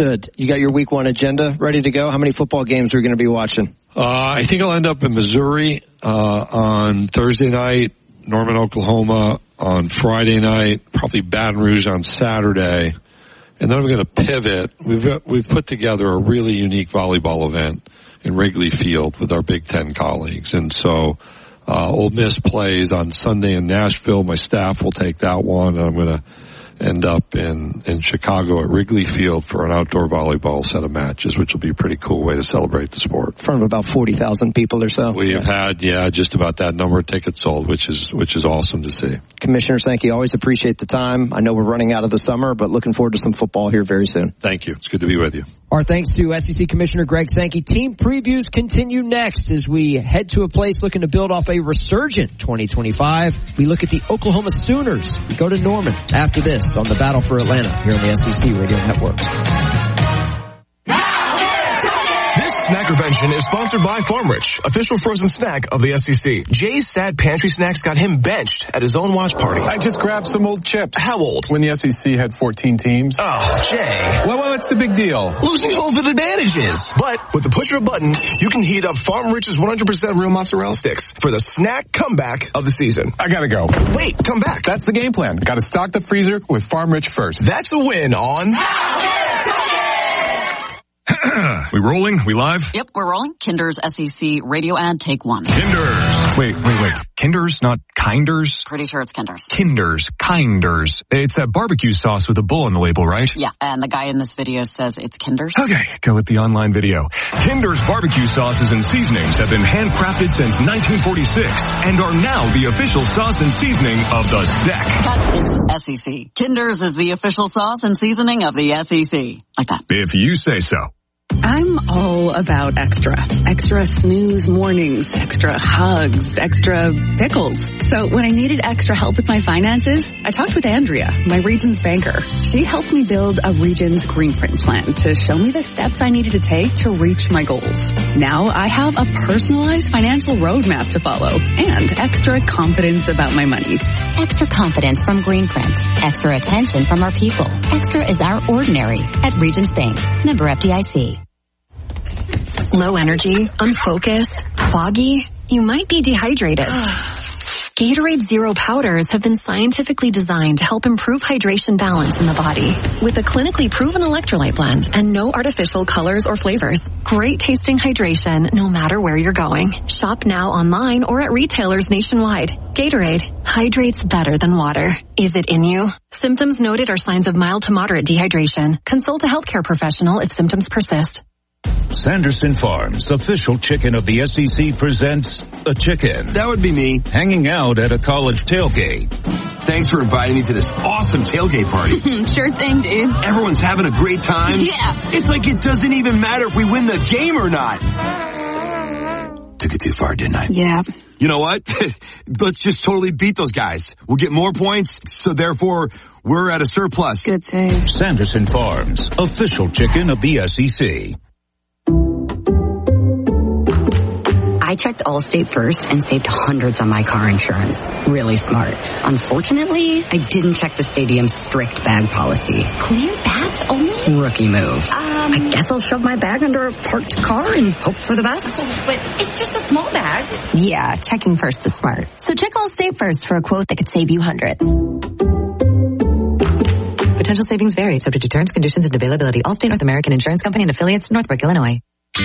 Understood. You got your week 1 agenda ready to go? How many football games are you going to be watching? I think I'll end up in Missouri on Thursday night, Norman, Oklahoma on Friday night, probably Baton Rouge on Saturday, and then I'm going to pivot. We've put together a really unique volleyball event in Wrigley Field with our Big Ten colleagues, and so Ole Miss plays on Sunday in Nashville. My staff will take that one, and I'm going to end up in Chicago at Wrigley Field for an outdoor volleyball set of matches, which will be a pretty cool way to celebrate the sport. In front of about 40,000 people or so. We have had, just about that number of tickets sold, which is awesome to see. Commissioner Sankey, always appreciate the time. I know we're running out of the summer, but looking forward to some football here very soon. Thank you. It's good to be with you. Our thanks to SEC Commissioner Greg Sankey. Team previews continue next as we head to a place looking to build off a resurgent 2025. We look at the Oklahoma Sooners. We go to Norman after this on the Battle for Atlanta here on the SEC Radio Network. Snack Prevention is sponsored by Farm Rich, official frozen snack of the SEC. Jay's sad pantry snacks got him benched at his own watch party. I just grabbed some old chips. How old? When the SEC had 14 teams. Oh, Jay. Well, what's the big deal? Losing home field advantages. But with the push of a button, you can heat up Farm Rich's 100% real mozzarella sticks for the snack comeback of the season. I gotta go. Wait, come back. That's the game plan. Gotta stock the freezer with Farm Rich first. That's a win on... We rolling? We live? Yep, we're rolling. Kinder's SEC radio ad, take 1. Kinders. Wait. Kinders, not Kinders? Pretty sure it's Kinder's. Kinders. Kinders. It's that barbecue sauce with a bull on the label, right? Yeah, and the guy in this video says it's Kinder's. Okay, go with the online video. Kinder's barbecue sauces and seasonings have been handcrafted since 1946 and are now the official sauce and seasoning of the SEC. It's SEC. Kinder's is the official sauce and seasoning of the SEC. Like that. If you say so. I'm all about extra. Extra snooze mornings, extra hugs, extra pickles. So when I needed extra help with my finances, I talked with Andrea, my Regions banker. She helped me build a Regions Green Print plan to show me the steps I needed to take to reach my goals. Now I have a personalized financial roadmap to follow and extra confidence about my money. Extra confidence from Green Print. Extra attention from our people. Extra is our ordinary at Regions Bank. Member FDIC. Low energy, unfocused, foggy, you might be dehydrated. Gatorade Zero powders have been scientifically designed to help improve hydration balance in the body. With a clinically proven electrolyte blend and no artificial colors or flavors. Great tasting hydration no matter where you're going. Shop now online or at retailers nationwide. Gatorade hydrates better than water. Is it in you? Symptoms noted are signs of mild to moderate dehydration. Consult a healthcare professional if symptoms persist. Sanderson Farms, official chicken of the SEC, presents a chicken. That would be me. Hanging out at a college tailgate. Thanks for inviting me to this awesome tailgate party. Sure thing, dude. Everyone's having a great time. Yeah. It's like it doesn't even matter if we win the game or not. Took it too far, didn't I? Yeah. You know what? Let's just totally beat those guys. We'll get more points, so therefore we're at a surplus. Good save. Sanderson Farms, official chicken of the SEC. I checked Allstate first and saved hundreds on my car insurance. Really smart. Unfortunately, I didn't check the stadium's strict bag policy. Clear bags only? Rookie move. I guess I'll shove my bag under a parked car and hope for the best. But it's just a small bag. Yeah, checking first is smart. So check Allstate first for a quote that could save you hundreds. Potential savings vary, subject to terms, conditions, and availability. Allstate North American Insurance Company and affiliates, Northbrook, Illinois.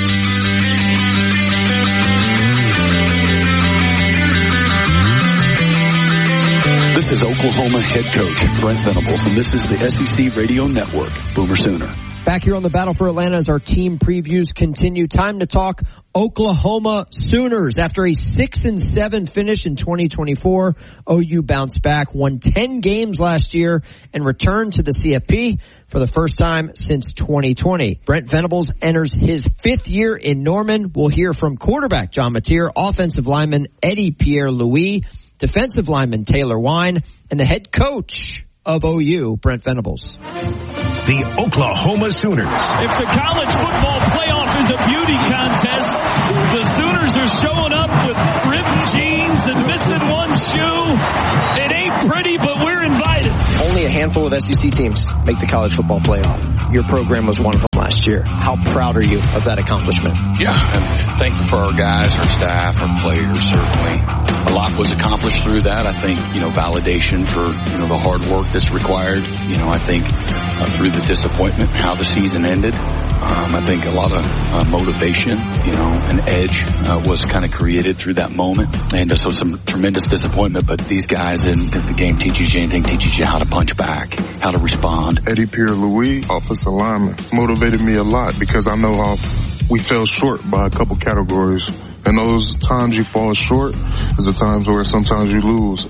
This is Oklahoma head coach Brent Venables, and this is the SEC Radio Network, Boomer Sooner. Back here on the Battle for Atlanta as our team previews continue. Time to talk Oklahoma Sooners. After a 6-7 finish in 2024, OU bounced back, won 10 games last year, and returned to the CFP for the first time since 2020. Brent Venables enters his 5th year in Norman. We'll hear from quarterback John Mateer, offensive lineman Eddie Pierre-Louis, defensive lineman Taylor Wine, and the head coach of OU, Brent Venables. The Oklahoma Sooners. If the college football playoff is a beauty contest, the Sooners are showing up with ripped jeans and missing one shoe. It ain't pretty, but we're invited. Only a handful of SEC teams make the college football playoff. your program was one of them last year. How proud are you of that accomplishment? Yeah, I'm thankful for our guys, our staff, our players, certainly. A lot was accomplished through that. I think, validation for, the hard work that's required. I think through the disappointment, how the season ended. I think a lot of motivation, an edge was kind of created through that moment. And so some tremendous disappointment, but these guys in the game teaches you how to punch back, how to respond. Eddie Pierre-Louis, offensive lineman, motivated me a lot because I know how we fell short by a couple categories. And those times you fall short is the times where sometimes you lose.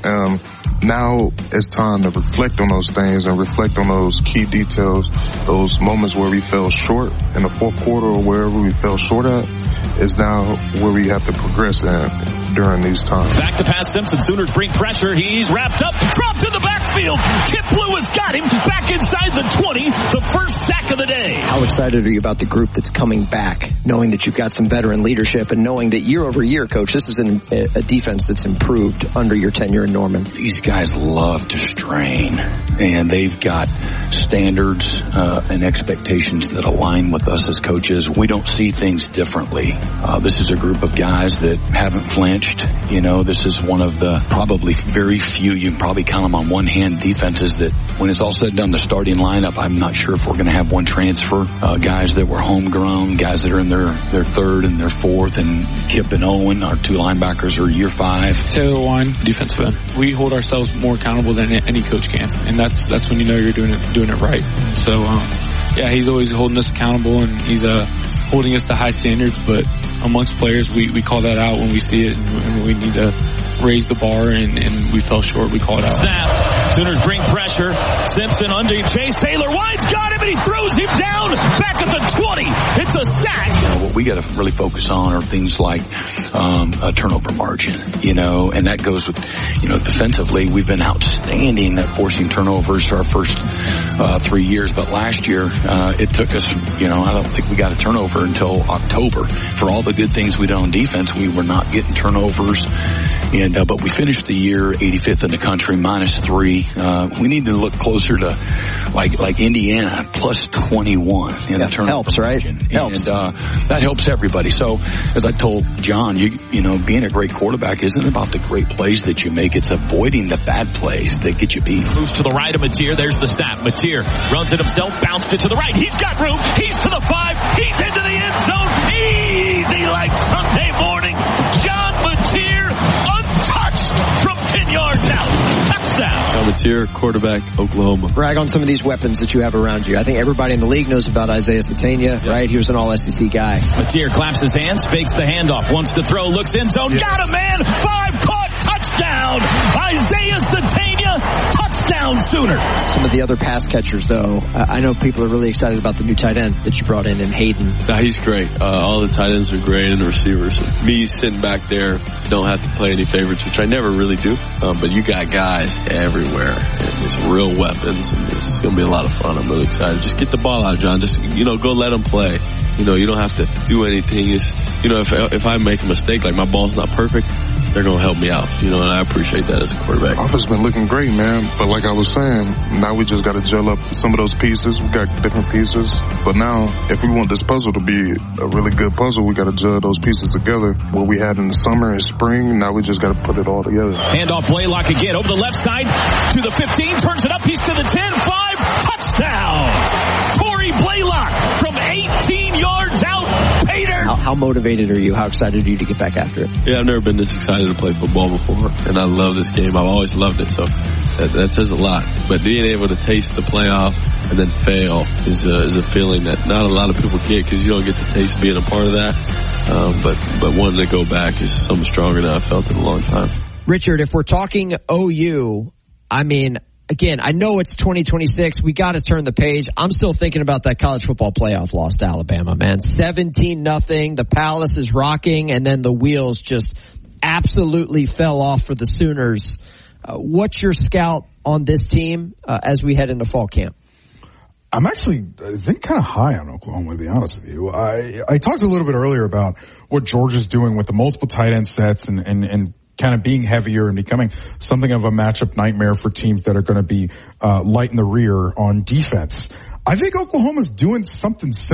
Now it's time to reflect on those things and reflect on those key details, those moments where we fell short in the fourth quarter or wherever we fell short at is now where we have to progress in during these times. Back to pass Simpson. Sooners bring pressure. He's wrapped up. Dropped in the backfield. Kip Lewis got him back inside the 20. The first sack of the day. How excited are you about the group that's coming back, knowing that you've got some veteran leadership and knowing that year over year, Coach, this is a defense that's improved under your tenure in Norman? These guys love to strain, and they've got standards and expectations that align with us as coaches. We don't see things differently. This is a group of guys that haven't flinched. This is one of the probably very few, you can probably count them on one hand, defenses that when it's all said and done, the starting lineup, I'm not sure if we're going to have one transfer. Guys that were homegrown, guys that are in their third and their fourth, and Kip and Owen, our two linebackers, are year 5. Taylor Wine, defensive end. We hold ourselves more accountable than any coach can, and that's when you know you're doing it right. So, he's always holding us accountable, and he's holding us to high standards, but amongst players, we call that out when we see it, and we need to raise the bar, and we fell short. We call it out. Snap. Sooners bring pressure. Simpson under Chase Taylor. Wine's got him, and he throws him down back at the 20. It's a sack. What we got to really focus on are things like a turnover margin, and that goes with, defensively, we've been outstanding at forcing turnovers for our first 3 years, but last year it took us, I don't think we got a turnover until October. For all the good things we did on defense, we were not getting turnovers, but we finished the year 85th in the country, -3. We need to look closer to like Indiana, plus 21 in the turnover helps, margin. Right? Helps. And that helps everybody. So as I told John, being a great quarterback isn't about the great plays that you make. It's avoiding the bad plays that get you beat. Moves to the right of Mateer. There's the snap. Mateer runs it himself, bounced it to the right. He's got room. He's to the 5. He's into the end zone. Easy like Sunday morning. John Mateer untouched from 10 yards out. Touchdown. John Mateer, quarterback, Oklahoma. Brag on some of these weapons that you have around you. I think everybody in the league knows about Isaiah Sategna, right? He was an all-SEC guy. Mateer claps his hands, fakes the handoff, wants to throw, looks end zone. Yes. Got him, man. 5 caught, touchdown. Isaiah Sategna, touchdown Sooners. Some of the other pass catchers, though, I know people are really excited about the new tight end that you brought in Hayden. Nah, he's great. All the tight ends are great, and the receivers. Me sitting back there, don't have to play any favorites, which I never really do. But you got guys everywhere, and it's real weapons, and it's going to be a lot of fun. I'm really excited. Just get the ball out, John. Just, go let them play. You don't have to do anything. It's, if I make a mistake, like my ball's not perfect, they're going to help me out, and I appreciate that as a quarterback. Offense been looking great, man. But like I was saying, now we just got to gel up some of those pieces. We got different pieces. But now, if we want this puzzle to be a really good puzzle, we got to gel those pieces together. What we had in the summer and spring, now we just got to put it all together. Handoff Blaylock again over the left side to the 15, turns it up, he's to the 10, 5, touchdown! Torrey Blaylock from 18 yards out, Pater! How motivated are you? How excited are you to get back after it? Yeah, I've never been this excited to play football before, and I love this game. I've always loved it, so that says a lot. But being able to taste the playoff and then fail is a feeling that not a lot of people get because you don't get to taste being a part of that. But wanting to go back is something stronger than I've felt in a long time. Richard, if we're talking OU, again, I know it's 2026. We got to turn the page. I'm still thinking about that college football playoff loss to Alabama, man. 17-0. The Palace is rocking, and then the wheels just absolutely fell off for the Sooners. What's your scout on this team as we head into fall camp? I'm actually, I think, kind of high on Oklahoma, to be honest with you. I talked a little bit earlier about what Georgia's doing with the multiple tight end sets and kind of being heavier and becoming something of a matchup nightmare for teams that are going to be light in the rear on defense. I think Oklahoma's doing something similar.